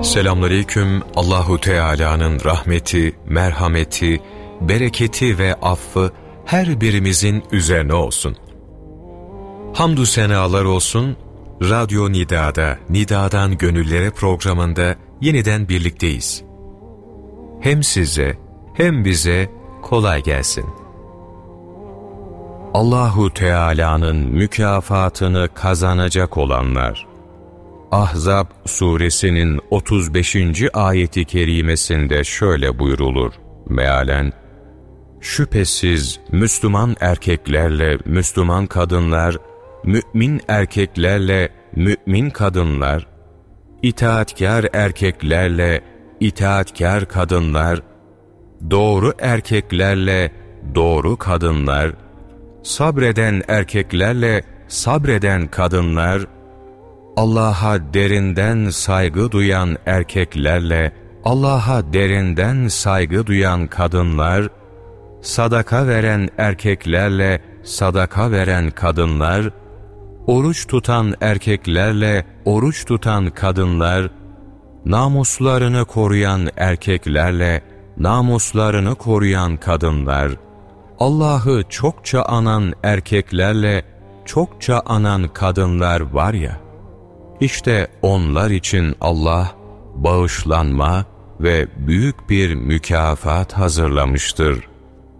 Selamünaleyküm. Allahu Teala'nın rahmeti, merhameti, bereketi ve affı her birimizin üzerine olsun. Hamdü senalar olsun. Radyo Nida'da, Nida'dan Gönüllere programında yeniden birlikteyiz. Hem size hem bize kolay gelsin. Allahu Teala'nın mükafatını kazanacak olanlar. Ahzab suresinin 35. ayeti kerimesinde şöyle buyrulur mealen: şüphesiz Müslüman erkeklerle Müslüman kadınlar, mümin erkeklerle mümin kadınlar, itaatkar erkeklerle itaatkar kadınlar, doğru erkeklerle doğru kadınlar, sabreden erkeklerle sabreden kadınlar, Allah'a derinden saygı duyan erkeklerle Allah'a derinden saygı duyan kadınlar, sadaka veren erkeklerle sadaka veren kadınlar, oruç tutan erkeklerle oruç tutan kadınlar, namuslarını koruyan erkeklerle namuslarını koruyan kadınlar, Allah'ı çokça anan erkeklerle çokça anan kadınlar var ya, İşte onlar için Allah bağışlanma ve büyük bir mükafat hazırlamıştır.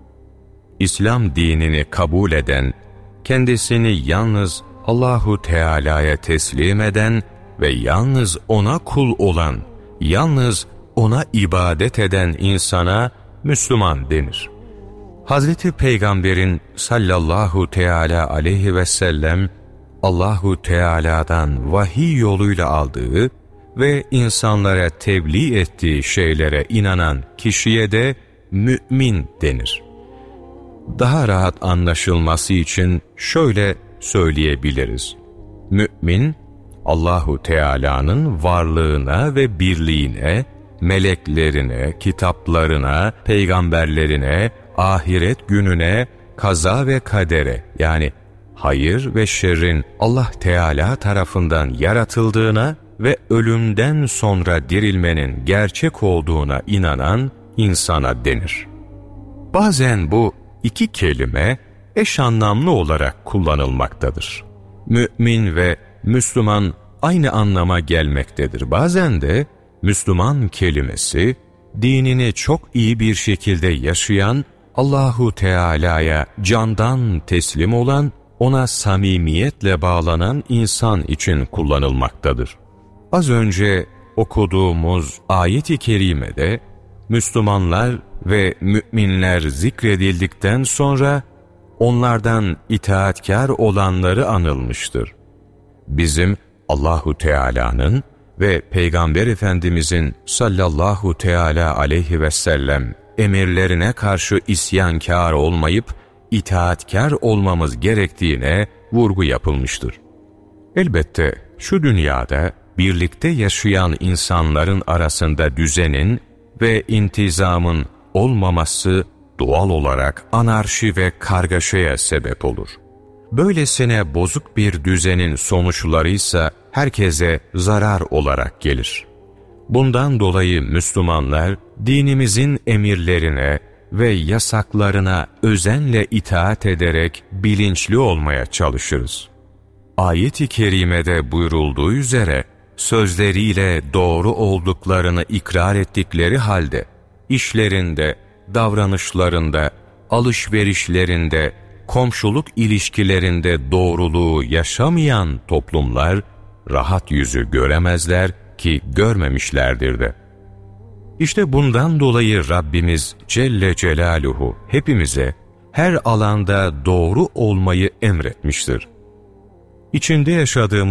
İslam dinini kabul eden, kendisini yalnız Allahu Teala'ya teslim eden ve yalnız O'na kul olan, yalnız O'na ibadet eden insana Müslüman denir. Hazreti Peygamber'in sallallahu teala aleyhi ve sellem Allahu Teala'dan vahiy yoluyla aldığı ve insanlara tebliğ ettiği şeylere inanan kişiye de mümin denir. Daha rahat anlaşılması için şöyle söyleyebiliriz. Mümin, Allahu Teala'nın varlığına ve birliğine, meleklerine, kitaplarına, peygamberlerine, ahiret gününe, kaza ve kadere, yani hayır ve şerrin Allah Teala tarafından yaratıldığına ve ölümden sonra dirilmenin gerçek olduğuna inanan insana denir. Bazen bu iki kelime eş anlamlı olarak kullanılmaktadır. Mümin ve Müslüman aynı anlama gelmektedir. Bazen de Müslüman kelimesi, dinini çok iyi bir şekilde yaşayan, Allahu Teala'ya candan teslim olan, O'na samimiyetle bağlanan insan için kullanılmaktadır. Az önce okuduğumuz ayet-i kerimede Müslümanlar ve müminler zikredildikten sonra onlardan itaatkar olanları anılmıştır. Bizim Allahu Teala'nın ve Peygamber Efendimizin sallallahu teala aleyhi ve sellem emirlerine karşı isyankar olmayıp itaatkar olmamız gerektiğine vurgu yapılmıştır. Elbette şu dünyada birlikte yaşayan insanların arasında düzenin ve intizamın olmaması doğal olarak anarşi ve kargaşaya sebep olur. Böylesine bozuk bir düzenin sonuçları ise herkese zarar olarak gelir. Bundan dolayı Müslümanlar dinimizin emirlerine ve yasaklarına özenle itaat ederek bilinçli olmaya çalışırız. Ayet-i kerimede buyurulduğu üzere sözleriyle doğru olduklarını ikrar ettikleri halde işlerinde, davranışlarında, alışverişlerinde, komşuluk ilişkilerinde doğruluğu yaşamayan toplumlar rahat yüzü göremezler ki görmemişlerdir de. İşte bundan dolayı Rabbimiz Celle Celaluhu hepimize her alanda doğru olmayı emretmiştir. İçinde yaşadığımız